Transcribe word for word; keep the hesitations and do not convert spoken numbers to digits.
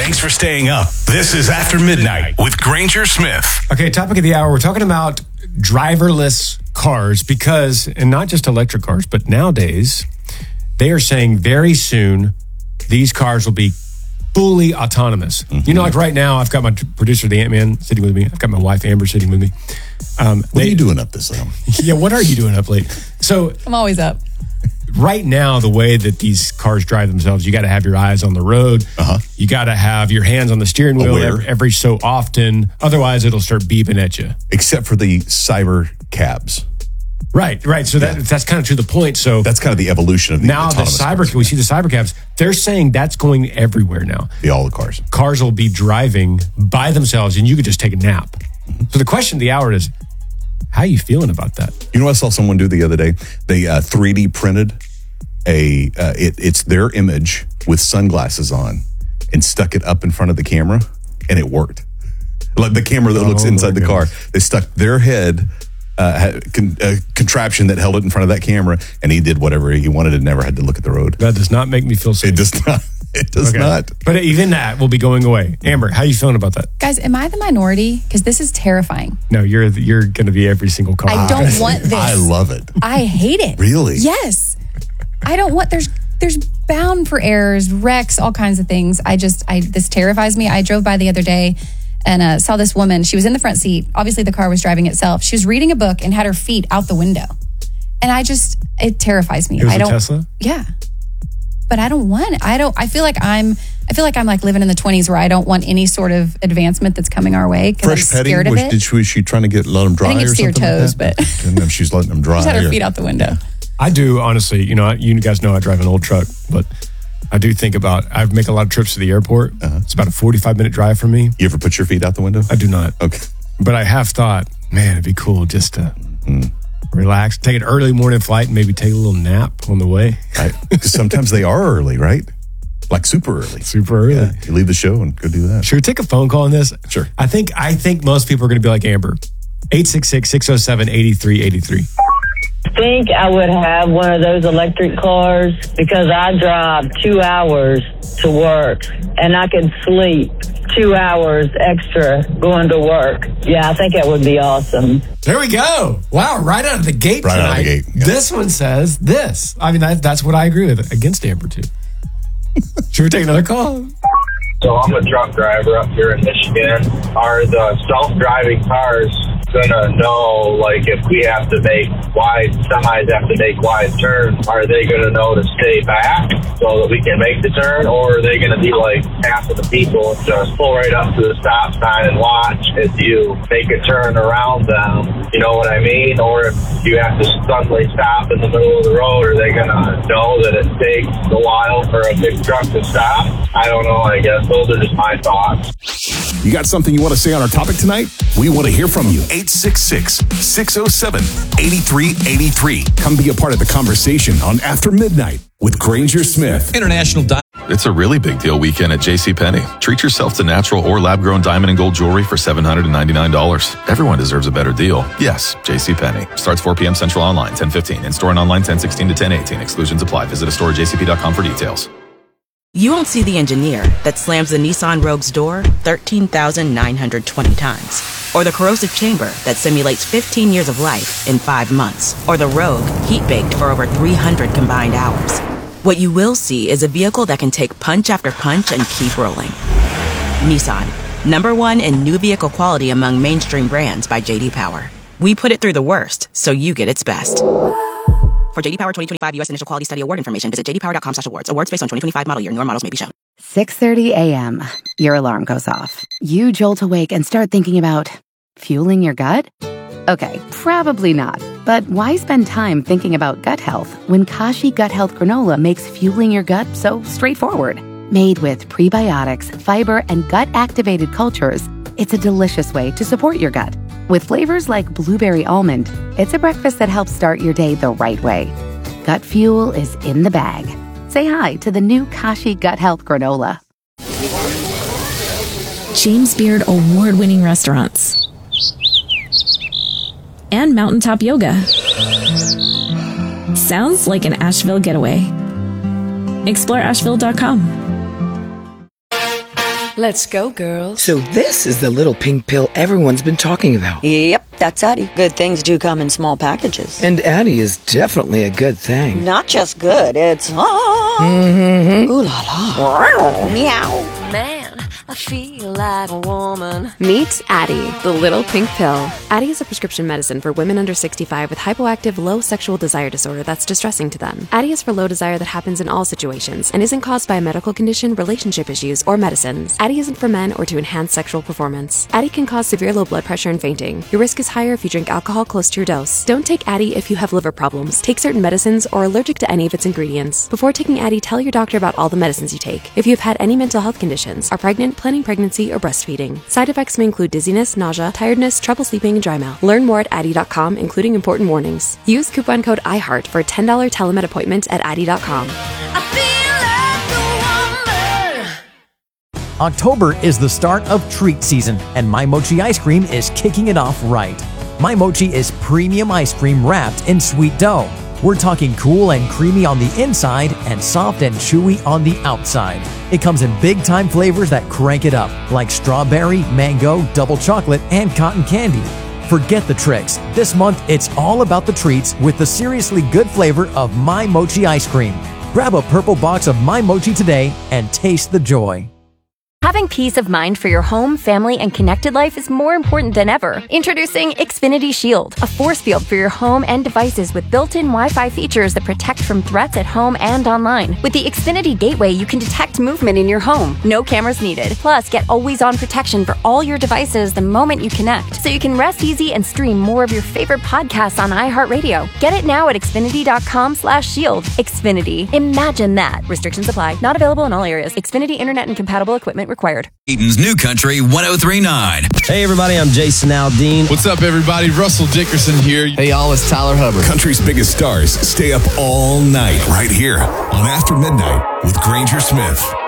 Thanks for staying up. This is After Midnight with Granger Smith. Okay, topic of the hour. We're talking about driverless cars because, and not just electric cars, but nowadays, they are saying very soon these cars will be fully autonomous. Mm-hmm. You know, like right now, I've got my producer, the Ant-Man, sitting with me. I've got my wife, Amber, sitting with me. Um, what they, are you doing up this time? Yeah, what are you doing up late? So I'm always up. Right now, the way that these cars drive themselves, you got to have your eyes on the road. Uh-huh. You got to have your hands on the steering wheel every, every so often. Otherwise, it'll start beeping at you. Except for the cyber cabs. Right, right. So that, yeah. that's kind of to the point. So that's kind of the evolution of the now the cyber. Cars. We see the cyber cabs. They're saying that's going everywhere now. The all the cars. Cars will be driving by themselves, and you could just take a nap. Mm-hmm. So the question of the hour is, how are you feeling about that? You know what I saw someone do the other day? They uh, three D printed a. Uh, it, it's their image with sunglasses on, and stuck it up in front of the camera, and it worked. Like the camera that oh, looks inside the goodness. car. They stuck their head. Uh, had con- a contraption that held it in front of that camera, and he did whatever he wanted and never had to look at the road. That does not make me feel safe. It does not. It does okay. not. But even that will be going away. Amber, how are you feeling about that? Guys, am I the minority? Because this is terrifying. No, you're you're going to be every single car. I don't want this. I love it. I hate it. Really? Yes. I don't want, there's there's bound for errors, wrecks, all kinds of things. I just, I this terrifies me. I drove by the other day and uh, saw this woman. She was in the front seat. Obviously, the car was driving itself. She was reading a book and had her feet out the window. And I just, it terrifies me. It was I don't, a Tesla? Yeah. But I don't want it. I don't, I feel like I'm, I feel like I'm like living in the twenties where I don't want any sort of advancement that's coming our way. Fresh I'm petting? scared of Was, it. did she, was she trying to get, let them dry I didn't get to see her toes, like but. And then she's letting them dry. She had her yeah. feet out the window. I do, honestly, you know, you guys know I drive an old truck, but I do think about, I make a lot of trips to the airport. Uh-huh. It's about a forty-five minute drive from me. You ever put your feet out the window? I do not. Okay. But I have thought, man, it'd be cool just to mm. relax, take an early morning flight and maybe take a little nap on the way. Because sometimes they are early, right? Like super early. Super early. Yeah, you leave the show and go do that. Should we take a phone call on this? Sure. I think I think most people are going to be like Amber. eight six six, six oh seven, eight three eight three. I think I would have one of those electric cars because I drive two hours to work and I could sleep two hours extra going to work. Yeah, I think that would be awesome. There we go. Wow, right out of the gate right tonight. Out of the gate. Yeah. This one says this. I mean, that, that's what I agree with against Amber too. Should we take another call? So I'm a truck driver up here in Michigan. Are the self-driving cars gonna know, like, if we have to make wide, semis have to make wide turns, are they gonna know to stay back so that we can make the turn, or are they gonna be like half of the people and just pull right up to the stop sign and watch as you make a turn around them? You know what I mean? Or if you have to suddenly stop in the middle of the road, are they gonna know that it takes a while for a big truck to stop? I don't know, I guess. Those are just my thoughts. You got something you want to say on our topic tonight? We want to hear from you. eight six six, six oh seven, eight three eight three. Come be a part of the conversation on After Midnight with Granger Smith. International Di- It's a really big deal weekend at JCPenney. Treat yourself to natural or lab-grown diamond and gold jewelry for seven hundred ninety-nine dollars. Everyone deserves a better deal. Yes, JCPenney. Starts four p.m. Central online, ten fifteen. In-store and online, ten sixteen to ten eighteen. Exclusions apply. Visit a store at j c p dot com for details. You won't see the engineer that slams the Nissan Rogue's door thirteen thousand nine hundred twenty times. Or the corrosive chamber that simulates fifteen years of life in five months. Or the Rogue heat-baked for over three hundred combined hours. What you will see is a vehicle that can take punch after punch and keep rolling. Nissan, number one in new vehicle quality among mainstream brands by J D Power. We put it through the worst, so you get its best. For J D Power twenty twenty-five U S Initial Quality Study Award information, visit j d power dot com slash awards. Awards based on twenty twenty-five model year. Newer models may be shown. six thirty a.m. Your alarm goes off. You jolt awake and start thinking about fueling your gut? Okay, probably not. But why spend time thinking about gut health when Kashi Gut Health Granola makes fueling your gut so straightforward? Made with prebiotics, fiber, and gut-activated cultures, it's a delicious way to support your gut. With flavors like blueberry almond, it's a breakfast that helps start your day the right way. Gut fuel is in the bag. Say hi to the new Kashi Gut Health Granola. James Beard award-winning restaurants. And mountaintop yoga. Sounds like an Asheville getaway. Explore asheville dot com. Let's go, girls. So this is the little pink pill everyone's been talking about. Yep, that's Addie. Good things do come in small packages. And Addie is definitely a good thing. Not just good, it's... Ah, mm-hmm. Ooh la la. Meow. Man, I feel like a woman. Meet Addie, the little pink pill. Addie is a prescription medicine for women under sixty-five with hypoactive low sexual desire disorder that's distressing to them. Addie is for low desire that happens in all situations and isn't caused by a medical condition, relationship issues, or medicines. Addie isn't for men or to enhance sexual performance. Addie can cause severe low blood pressure and fainting. Your risk is higher if you drink alcohol close to your dose. Don't take Addie if you have liver problems, take certain medicines, or are allergic to any of its ingredients. Before taking Addie, tell your doctor about all the medicines you take. If you have had any mental health conditions, are pregnant, planning pregnancy, or breastfeeding. Side effects may include dizziness, nausea, tiredness, trouble sleeping, and dry mouth. Learn more at Addie dot com, including important warnings. Use coupon code iHeart for a ten dollars telemed appointment at Addie dot com. October is the start of treat season, and My Mochi ice cream is kicking it off right. My Mochi is premium ice cream wrapped in sweet dough. We're talking cool and creamy on the inside and soft and chewy on the outside. It comes in big-time flavors that crank it up, like strawberry, mango, double chocolate, and cotton candy. Forget the tricks. This month, it's all about the treats with the seriously good flavor of My Mochi ice cream. Grab a purple box of My Mochi today and taste the joy. Having peace of mind for your home, family, and connected life is more important than ever. Introducing Xfinity Shield, a force field for your home and devices with built-in Wi-Fi features that protect from threats at home and online. With the Xfinity Gateway, you can detect movement in your home. No cameras needed. Plus, get always-on protection for all your devices the moment you connect, so you can rest easy and stream more of your favorite podcasts on iHeartRadio. Get it now at Xfinity dot com slash shield. Xfinity. Imagine that. Restrictions apply. Not available in all areas. Xfinity Internet and compatible equipment required. Eaton's New Country one oh three point nine. Hey everybody, I'm Jason Aldean. What's up everybody? Russell Dickerson here. Hey y'all, it's Tyler Hubbard. Country's biggest stars stay up all night right here on After Midnight with Granger Smith.